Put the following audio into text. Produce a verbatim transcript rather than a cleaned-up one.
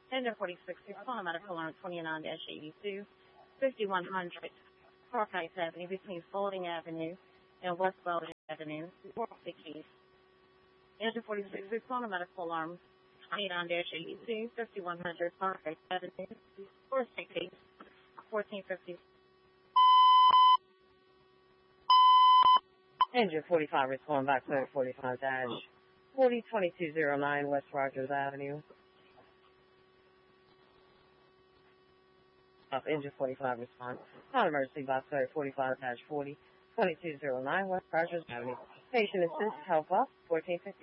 Engine forty-six, respond medical alarm twenty-nine eighty-two, fifty-one hundred Park Heights Avenue between Spalding Avenue and West Spalding Avenue, Warwick Keys. Engine forty-six, respond medical alarm twenty-nine eighty-two, fifty-one hundred Park Heights Avenue, Warwick Keys, fourteen fifty. Engine forty-five, respond back to forty-five dash forty twenty-two oh nine West Rogers Avenue. Of Engine forty-five response. Non-emergency box forty-five dash forty twenty-two oh nine West Rogers Avenue. Patient assist, help up, fourteen fifty.